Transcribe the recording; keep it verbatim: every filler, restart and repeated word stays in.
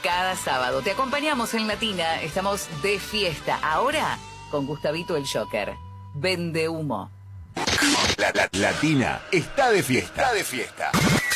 Cada sábado te acompañamos en Latina, estamos de fiesta. Ahora con Gustavito el Joker. Vende humo. La, la, Latina está de fiesta. Está de fiesta.